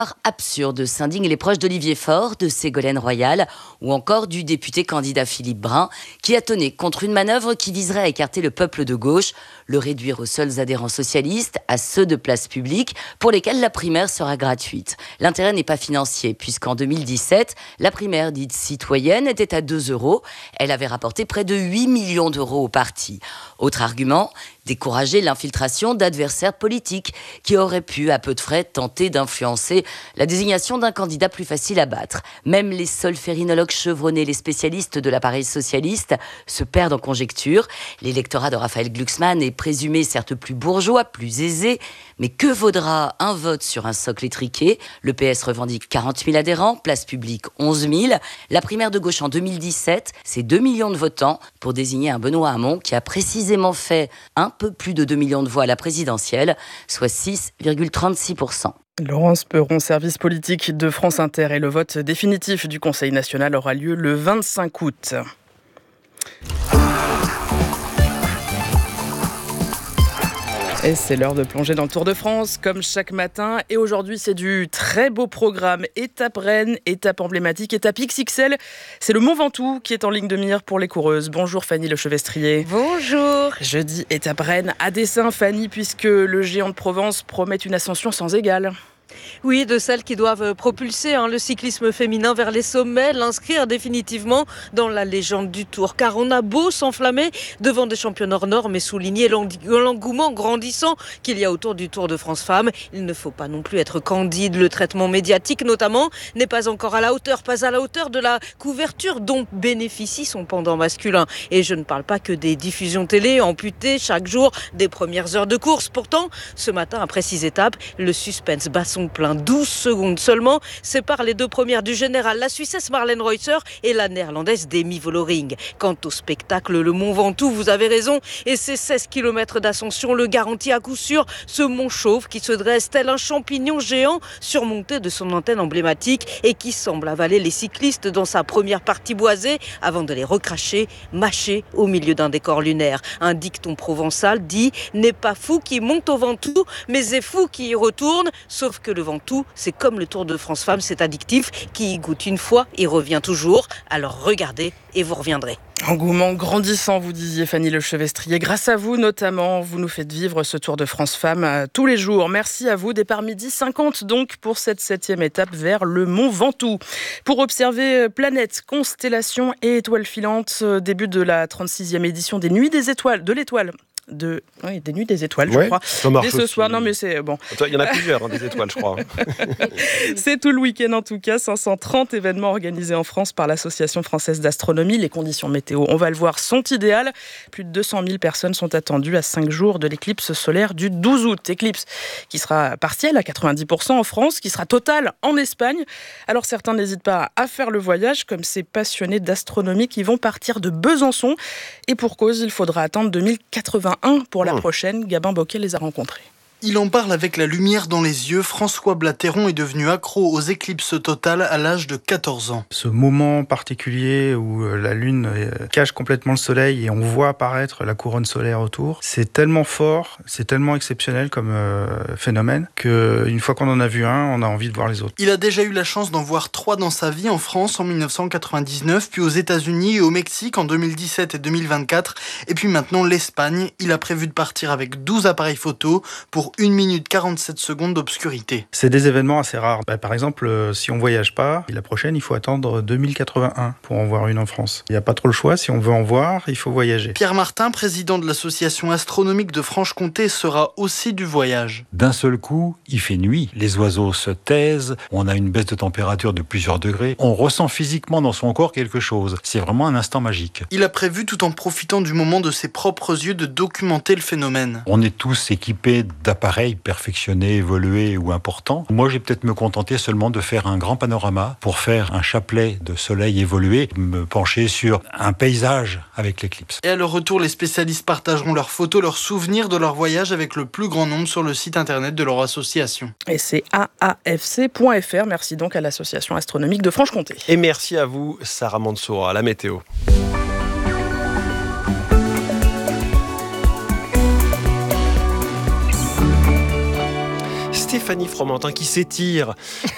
Absurde, s'indignent les proches d'Olivier Faure, de Ségolène Royal ou encore du député candidat Philippe Brun qui a tonné contre une manœuvre qui viserait à écarter le peuple de gauche, le réduire aux seuls adhérents socialistes, à ceux de places publiques pour lesquels la primaire sera gratuite. L'intérêt n'est pas financier puisqu'en 2017, la primaire dite citoyenne était à 2 €. Elle avait rapporté près de 8 millions d'euros au parti. Autre argument, décourager l'infiltration d'adversaires politiques qui auraient pu, à peu de frais, tenter d'influencer la désignation d'un candidat plus facile à battre. Même les solférinologues chevronnés, les spécialistes de l'appareil socialiste, se perdent en conjectures. L'électorat de Raphaël Glucksmann est présumé certes plus bourgeois, plus aisé, mais que vaudra un vote sur un socle étriqué ? Le PS revendique 40 000 adhérents, place publique 11 000. La primaire de gauche en 2017, c'est 2 millions de votants pour désigner un Benoît Hamon qui a précisément fait un peu plus de 2 millions de voix à la présidentielle, soit 6,36%. Laurence Perron, service politique de France Inter, et le vote définitif du Conseil national aura lieu le 25 août. Et c'est l'heure de plonger dans le Tour de France, comme chaque matin. Et aujourd'hui, c'est du très beau programme. Étape Rennes, étape emblématique, étape XXL. C'est le Mont Ventoux qui est en ligne de mire pour les coureuses. Bonjour Fanny Lechevestrier. Bonjour. Jeudi, étape Rennes à dessein, Fanny, puisque le géant de Provence promet une ascension sans égale. Oui, de celles qui doivent propulser le cyclisme féminin vers les sommets, l'inscrire définitivement dans la légende du Tour. Car on a beau s'enflammer devant des championnes hors normes et souligner l'engouement grandissant qu'il y a autour du Tour de France Femmes, il ne faut pas non plus être candide. Le traitement médiatique notamment n'est pas encore à la hauteur, pas à la hauteur de la couverture dont bénéficie son pendant masculin. Et je ne parle pas que des diffusions télé amputées chaque jour des premières heures de course. Pourtant, ce matin, après 6 étapes, le suspense bat son plein. 12 secondes seulement séparent les deux premières du général, la Suissesse Marlène Reusser et la Néerlandaise Demi Vollering. Quant au spectacle, le Mont Ventoux, vous avez raison, et ses 16 km d'ascension le garantit à coup sûr. Ce mont chauve qui se dresse tel un champignon géant surmonté de son antenne emblématique et qui semble avaler les cyclistes dans sa première partie boisée avant de les recracher, mâcher au milieu d'un décor lunaire. Un dicton provençal dit « N'est pas fou qui monte au Ventoux, mais est fou qui y retourne », sauf que le Ventoux, c'est comme le Tour de France Femmes, c'est addictif, qui y goûte une fois et revient toujours. Alors regardez et vous reviendrez. Engouement grandissant, vous disiez Fanny Lechevestrier. Grâce à vous notamment, vous nous faites vivre ce Tour de France Femmes tous les jours. Merci à vous. Départ 12h50 donc pour cette 7e étape vers le Mont Ventoux. Pour observer planètes, constellations et étoiles filantes, début de la 36e édition des Nuits des Étoiles, des Nuits des Étoiles, je crois. Dès ce soir, non mais c'est bon. Il y en a plusieurs, des étoiles, je crois. C'est tout le week-end en tout cas, 530 événements organisés en France par l'Association française d'astronomie. Les conditions météo, on va le voir, sont idéales. Plus de 200 000 personnes sont attendues à 5 jours de l'éclipse solaire du 12 août. Éclipse qui sera partielle à 90% en France, qui sera totale en Espagne. Alors certains n'hésitent pas à faire le voyage, comme ces passionnés d'astronomie qui vont partir de Besançon. Et pour cause, il faudra attendre 2081 pour la prochaine. Gabin Bocquet les a rencontrés. Il en parle avec la lumière dans les yeux. François Blateron est devenu accro aux éclipses totales à l'âge de 14 ans. Ce moment particulier où la Lune cache complètement le Soleil et on voit apparaître la couronne solaire autour, c'est tellement fort, c'est tellement exceptionnel comme phénomène qu'une fois qu'on en a vu un, on a envie de voir les autres. Il a déjà eu la chance d'en voir 3 dans sa vie, en France en 1999, puis aux États-Unis et au Mexique en 2017 et 2024, et puis maintenant l'Espagne. Il a prévu de partir avec 12 appareils photo pour 1 minute 47 secondes d'obscurité. C'est des événements assez rares. Par exemple, si on voyage pas, la prochaine, il faut attendre 2081 pour en voir une en France. Il n'y a pas trop le choix. Si on veut en voir, il faut voyager. Pierre Martin, président de l'association astronomique de Franche-Comté, sera aussi du voyage. D'un seul coup, il fait nuit. Les oiseaux se taisent. On a une baisse de température de plusieurs degrés. On ressent physiquement dans son corps quelque chose. C'est vraiment un instant magique. Il a prévu, tout en profitant du moment de ses propres yeux, de documenter le phénomène. On est tous équipés d'appareils perfectionnés, évolués ou importants. Moi, je vais peut-être me contenter seulement de faire un grand panorama pour faire un chapelet de soleil évolué, me pencher sur un paysage avec l'éclipse. Et à leur retour, les spécialistes partageront leurs photos, leurs souvenirs de leur voyage avec le plus grand nombre sur le site internet de leur association. Et c'est aafc.fr. Merci donc à l'association astronomique de Franche-Comté. Et merci à vous, Sarah Mansour, à la météo. Stéphanie Fromentin qui s'étire